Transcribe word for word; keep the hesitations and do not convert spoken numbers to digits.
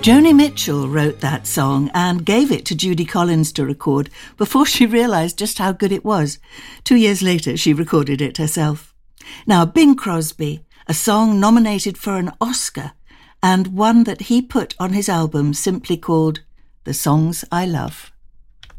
Joni Mitchell wrote that song and gave it to Judy Collins to record before she realised just how good it was. Two years later, she recorded it herself. Now, Bing Crosby, a song nominated for an Oscar and one that he put on his album simply called The Songs I Love.